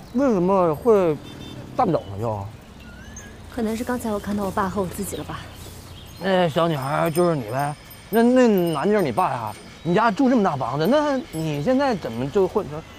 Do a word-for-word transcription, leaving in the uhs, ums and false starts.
为什么会蛋走呢？就， 可能是刚才我看到我爸和我自己了吧。 那小女孩就是你呗？那那男就是你爸呀？你家住这么大房子，那你现在怎么就混成